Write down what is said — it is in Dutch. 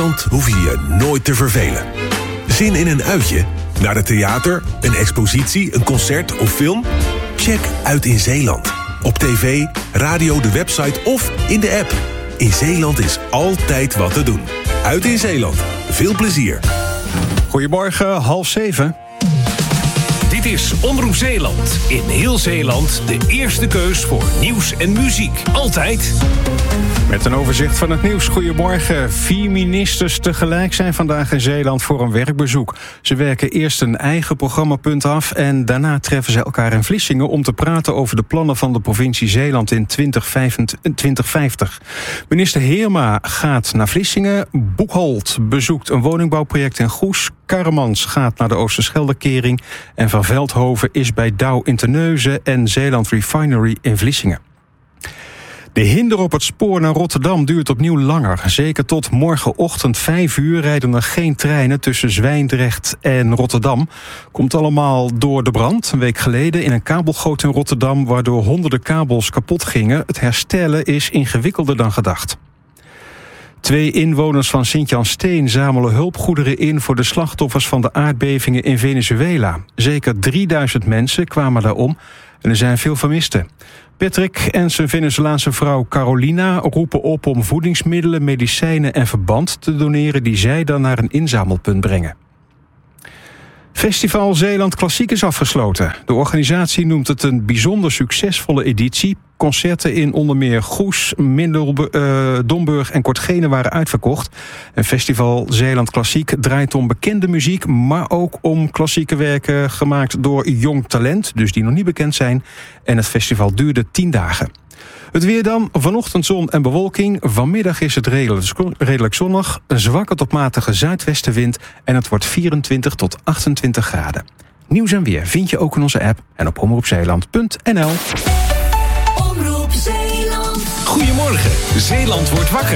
hoef je je nooit te vervelen. Zin in een uitje? Naar het theater, een expositie, een concert of film? Check Uit in Zeeland. Op tv, radio, de website of in de app. In Zeeland is altijd wat te doen. Uit in Zeeland. Veel plezier. Goedemorgen, 6:30. Dit is Omroep Zeeland. In heel Zeeland de eerste keus voor nieuws en muziek. Altijd. Met een overzicht van het nieuws. Goedemorgen. 4 ministers tegelijk zijn vandaag in Zeeland voor een werkbezoek. Ze werken eerst een eigen programmapunt af en daarna treffen ze elkaar in Vlissingen om te praten over de plannen van de provincie Zeeland in 2050. Minister Heerma gaat naar Vlissingen. Boekholt bezoekt een woningbouwproject in Goes. Karremans gaat naar de Oosterscheldekering. En Van Veldhoven is bij Dow in Terneuzen en Zeeland Refinery in Vlissingen. De hinder op het spoor naar Rotterdam duurt opnieuw langer. Zeker tot morgenochtend 5 uur rijden er geen treinen tussen Zwijndrecht en Rotterdam. Komt allemaal door de brand een week geleden in een kabelgoot in Rotterdam, waardoor honderden kabels kapot gingen. Het herstellen is ingewikkelder dan gedacht. 2 inwoners van Sint-Jan Steen zamelen hulpgoederen in voor de slachtoffers van de aardbevingen in Venezuela. Zeker 3000 mensen kwamen daarom en er zijn veel vermisten. Patrick en zijn Venezolaanse vrouw Carolina roepen op om voedingsmiddelen, medicijnen en verband te doneren die zij dan naar een inzamelpunt brengen. Festival Zeeland Klassiek is afgesloten. De organisatie noemt het een bijzonder succesvolle editie. Concerten in onder meer Goes, Domburg en Kortgene waren uitverkocht. En Festival Zeeland Klassiek draait om bekende muziek, maar ook om klassieke werken gemaakt door jong talent, dus die nog niet bekend zijn. En het festival duurde 10 dagen. Het weer dan, vanochtend zon en bewolking. Vanmiddag is het redelijk zonnig, een zwakke tot matige zuidwestenwind en het wordt 24 tot 28 graden. Nieuws en weer vind je ook in onze app en op omroepzeeland.nl. Omroep Zeeland. Goedemorgen, Zeeland wordt wakker.